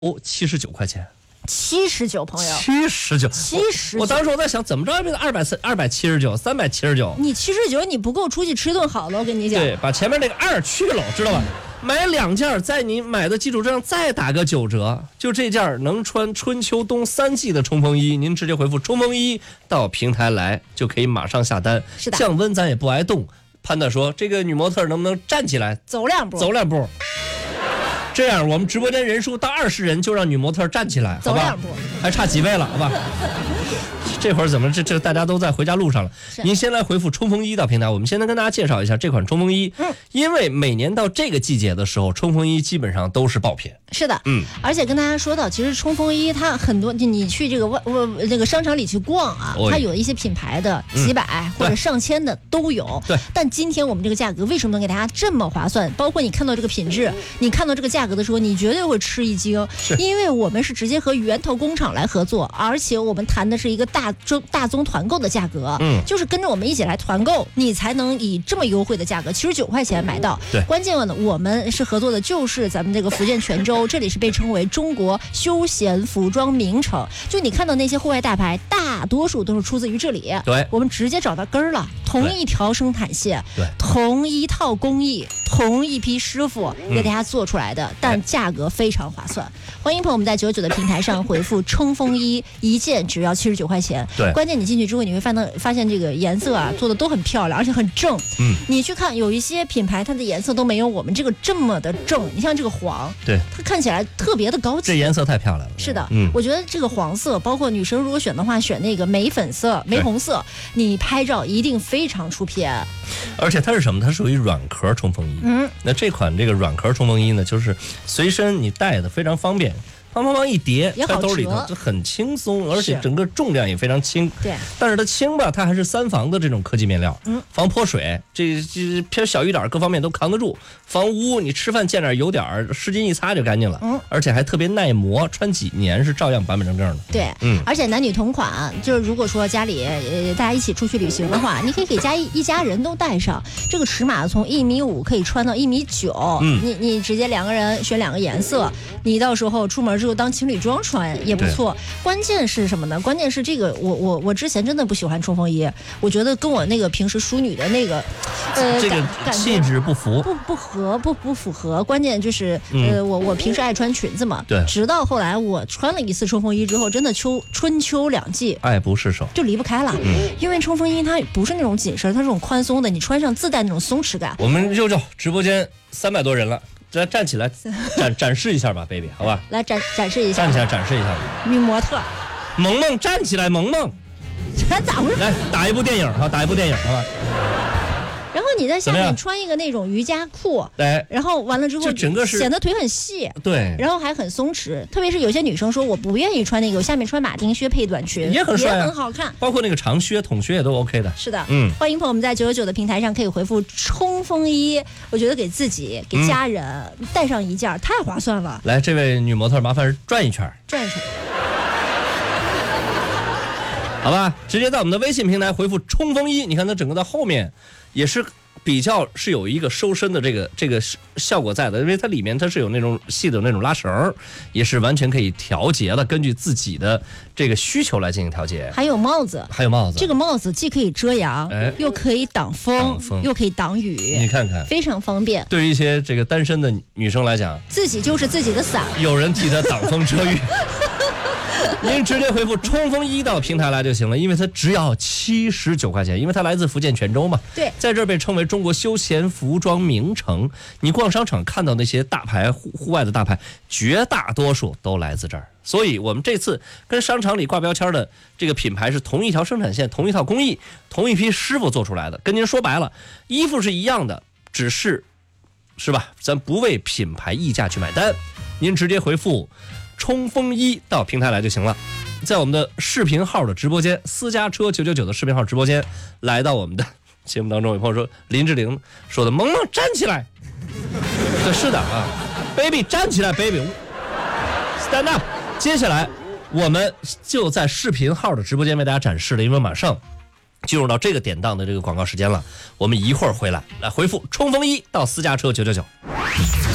79块钱。 79，朋友 ，79，我当时我在想，怎么着变成279、379？ 你79，你不够出去吃顿好的，我跟你讲。 对，把前面那个2去了，知道吧？买2件，在你买的基础之上再打个9折，就这件能穿春秋冬3季的冲锋衣，您直接回复冲锋衣到平台来，就可以马上下单。 是的， 降温咱也不挨冻。潘大说，这个女模特能不能站起来走2步？ 这样，我们直播间人数到20人，就让女模特站起来，好吧？ 走2步， 还差几位了，好吧？这会儿怎么这大家都在回家路上了？您先来回复冲锋衣到平台，我们先来跟大家介绍一下这款冲锋衣。因为每年到这个季节的时候，冲锋衣基本上都是爆品。 是的，而且跟大家说到，其实冲锋衣它很多，你去这个那个商场里去逛啊，它有一些品牌的几百或者上千的都有。 对。 但今天我们这个价格为什么能给大家这么划算？包括你看到这个品质，你看到这个价格的时候，你绝对会吃一惊，因为我们是直接和源头工厂来合作，而且我们谈的是一个大宗团购的价格，就是跟着我们一起来团购，你才能以这么优惠的价格，79块钱买到。 对， 关键呢，我们是合作的就是咱们这个福建泉州，这里是被称为中国休闲服装名城。就你看到那些户外大牌，大多数都是出自于这里。 对， 我们直接找到根儿了，同一条生产线， 对， 同一套工艺，同一批师傅给大家做出来的，但价格非常划算。欢迎朋友们在99的平台上回复冲锋衣，一件只要79块钱。 对， 关键你进去之后，你会发现这个颜色啊做的都很漂亮，而且很正。你去看有一些品牌，它的颜色都没有我们这个这么的正。你像这个黄， 对， 它看起来特别的高级。 这颜色太漂亮了。 是的，我觉得这个黄色，包括女生如果选的话，选那个玫粉色、玫红色，你拍照一定非常出片。 而且它是什么？它属于软壳冲锋衣。那这款这个软壳冲锋衣呢，就是随身你带的非常方便。砰一叠，在兜里头就很轻松，而且整个重量也非常轻。 对， 但是它轻吧，它还是3防的这种科技面料，防泼水，这偏小雨点各方面都扛得住。防污，你吃饭见点油点湿巾一擦就干净了。而且还特别耐磨，穿几年是照样板板正正的。 对，而且男女同款，就是如果说家里大家一起出去旅行的话，你可以给一家人都带上。这个尺码从1.5米可以穿到1.9米。你直接2个人选2个颜色，你到时候出门之后当情侣装穿也不错。关键是什么呢？关键是这个我之前真的不喜欢冲锋衣，我觉得跟我那个平时淑女的那个这个气质不符， 不符合。关键就是我平时爱穿裙子嘛， 对。 直到后来我穿了一次冲锋衣之后，真的春秋2季爱不释手， 就离不开了。因为冲锋衣它不是那种紧身，它是这种宽松的，你穿上自带那种松弛感。 我们就直播间300多人了。站起来展示一下吧 ，baby， 好吧？来展示一下， 站起来展示一下。 女模特， 萌萌站起来，萌萌， 这咋回事？ 来打一部电影，好，打一部电影，好吧？ 然后你在下面穿一个那种瑜伽裤，然后完了之后就整个是显得腿很细， 对， 然后还很松弛。特别是有些女生说我不愿意穿那个，我下面穿马丁靴配短裙也很帅， 也很好看， 包括那个长靴、筒靴也都 OK 的。 是的，欢迎朋友们在999的平台上可以回复冲锋衣，我觉得给自己、给家人带上一件太划算了。 来，这位女模特麻烦转一圈，好吧，直接在我们的微信平台回复冲锋衣，你看它整个在后面也是比较是有一个收身的这个效果在的，因为它里面它是有那种细的那种拉绳，也是完全可以调节的，根据自己的这个需求来进行调节。 还有帽子，这个帽子既可以遮阳，又可以挡风，又可以挡雨， 你看看非常方便。 对于一些这个单身的女生来讲， 自己就是自己的伞， 有人替她挡风遮雨。您直接回复冲锋衣到平台来就行了，因为它只要79块钱，因为它来自福建泉州嘛。 对， 在这儿被称为中国休闲服装名城。你逛商场看到那些大牌户外的大牌，绝大多数都来自这儿。所以我们这次跟商场里挂标签的这个品牌是同一条生产线、同一套工艺、同一批师傅做出来的。跟您说白了，衣服是一样的，只是吧，咱不为品牌溢价去买单。您直接回复冲锋衣到平台来就行了，在我们的视频号的直播间，私家车999的视频号直播间，来到我们的节目当中。有朋友说林志玲说的萌萌站起来，对，是的啊 ，baby 站起来 ，baby stand up。接下来我们就在视频号的直播间为大家展示了，因为马上进入到这个典当的这个广告时间了，我们一会儿回来回复冲锋衣到私家车999。